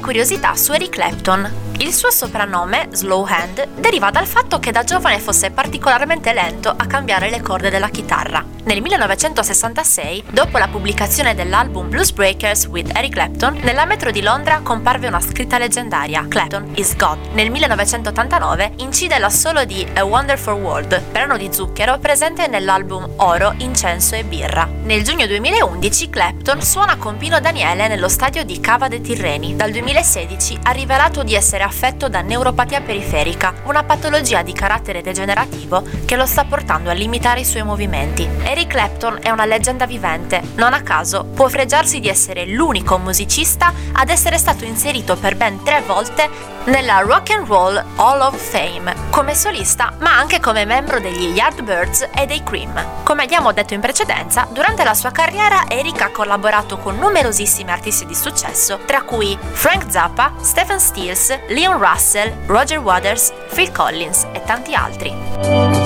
curiosità su Eric Clapton. Il suo soprannome, Slow Hand, deriva dal fatto che da giovane fosse particolarmente lento a cambiare le corde della chitarra. Nel 1966, dopo la pubblicazione dell'album Blues Breakers with Eric Clapton, nella metro di Londra comparve una scritta leggendaria, Clapton is God. Nel 1989 incide l'assolo di A Wonderful World, brano di Zucchero presente nell'album Oro, Incenso e Birra. Nel giugno 2011 Clapton suona con Pino Daniele nello stadio di Cava de' Tirreni. Dal 2016 ha rivelato di essere affetto da neuropatia periferica, una patologia di carattere degenerativo che lo sta portando a limitare i suoi movimenti. Eric Clapton è una leggenda vivente, non a caso può fregiarsi di essere l'unico musicista ad essere stato inserito per ben 3 volte nella Rock and Roll Hall of Fame, come solista ma anche come membro degli Yardbirds e dei Cream. Come abbiamo detto in precedenza, durante la sua carriera Eric ha collaborato con numerosissimi artisti di successo, tra cui Frank Zappa, Stephen Stills, Leon Russell, Roger Waters, Phil Collins e tanti altri.